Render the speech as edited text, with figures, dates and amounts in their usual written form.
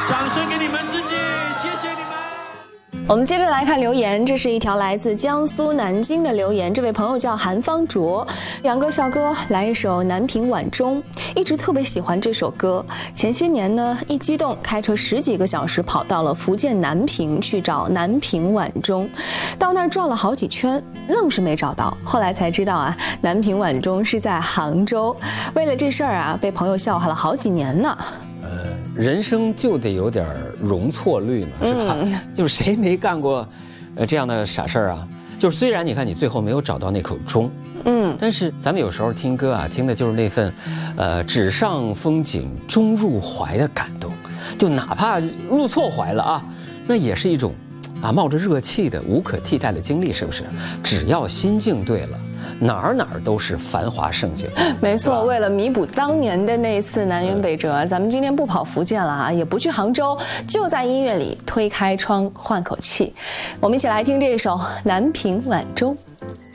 掌声给你们自己，谢谢你们。 我们接着来看留言，这是一条来自江苏南京的留言，这位朋友叫韩方卓，杨哥少哥来一首《南屏晚钟》，一直特别喜欢这首歌。前些年呢，一激动开车10几个小时跑到了福建南平去找《南屏晚钟》，到那儿转了好几圈，愣是没找到。后来才知道啊，《南屏晚钟》是在杭州。为了这事儿啊，被朋友笑话了好几年呢。 人生就得有点容错率嘛，是吧？就是谁没干过，这样的傻事儿啊？就是虽然你看你最后没有找到那口钟，但是咱们有时候听歌啊，听的就是那份，纸上风景钟入怀的感动。就哪怕入错怀了啊，那也是一种，冒着热气的无可替代的经历，是不是？只要心境对了。哪儿都是繁华盛景。 没错，为了弥补当年的那次南辕北辙，咱们今天不跑福建了啊，也不去杭州，就在音乐里推开窗换口气。我们一起来听这首《南屏晚钟》。